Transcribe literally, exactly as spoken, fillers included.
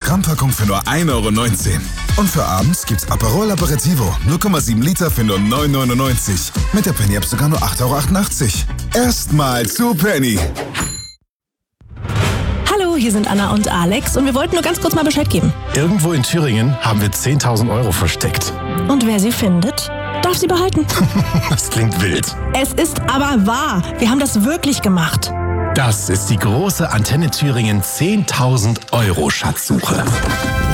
Gramm-Packung für nur ein Euro neunzehn. Und für abends gibt's Aperol Aperitivo, null Komma sieben Liter für nur neun neunundneunzig. Mit der Penny-App sogar nur acht Euro achtundachtzig. Erstmal zu Penny. Hallo, hier sind Anna und Alex und wir wollten nur ganz kurz mal Bescheid geben. Irgendwo in Thüringen haben wir zehntausend Euro versteckt. Und wer sie findet, darf sie behalten. Das klingt wild. Es ist aber wahr. Wir haben das wirklich gemacht. Das ist die große Antenne Thüringen zehntausend Euro Schatzsuche.